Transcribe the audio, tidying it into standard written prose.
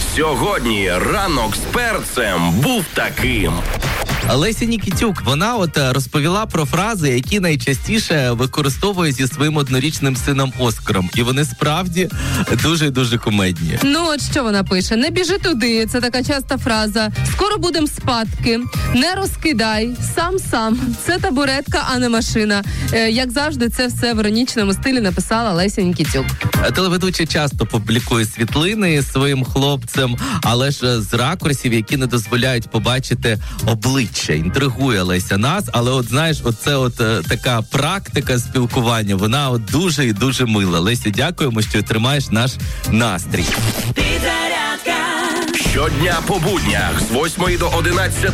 Сьогодні ранок з перцем був таким. Леся Нікітюк, вона розповіла про фрази, які найчастіше використовує зі своїм однорічним сином Оскаром. І вони справді дуже-дуже кумедні. Ну, от що вона пише? Не біжи туди, це така часта фраза. Скоро будем спадки, не розкидай, сам. Це табуретка, а не машина. Як завжди, це все в іронічному стилі написала Леся Нікітюк. Телеведуча часто публікує світлини з своїм хлопцем, але ж з ракурсів, які не дозволяють побачити обличчя. Інтригує Леся нас, але оце така практика спілкування, вона дуже і дуже мила. Леся, дякуємо, що тримаєш наш настрій. Щодня по буднях з 8 до 11